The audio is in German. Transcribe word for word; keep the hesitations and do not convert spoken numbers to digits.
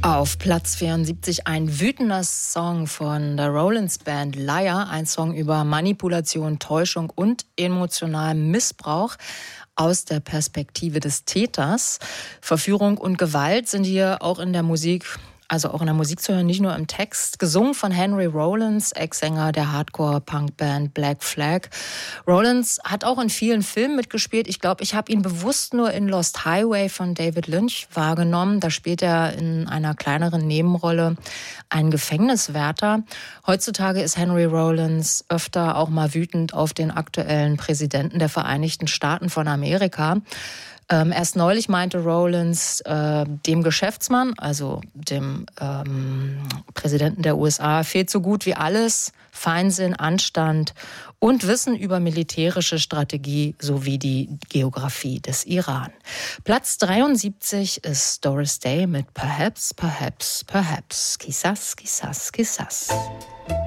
Auf Platz vierundsiebzig ein wütender Song von der Rollins Band Liar, ein Song über Manipulation, Täuschung und emotionalen Missbrauch aus der Perspektive des Täters. Verführung und Gewalt sind hier auch in der Musik, also auch in der Musik zu hören, nicht nur im Text. Gesungen von Henry Rollins, Ex-Sänger der Hardcore-Punk-Band Black Flag. Rollins hat auch in vielen Filmen mitgespielt. Ich glaube, ich habe ihn bewusst nur in Lost Highway von David Lynch wahrgenommen. Da spielt er in einer kleineren Nebenrolle einen Gefängniswärter. Heutzutage ist Henry Rollins öfter auch mal wütend auf den aktuellen Präsidenten der Vereinigten Staaten von Amerika. Ähm, erst neulich meinte Rollins äh, dem Geschäftsmann, also dem ähm, Präsidenten der U S A, fehlt so gut wie alles, Feinsinn, Anstand und Wissen über militärische Strategie sowie die Geografie des Iran. Platz dreiundsiebzig ist Doris Day mit Perhaps, Perhaps, Perhaps. Quizás, quizás, quizás.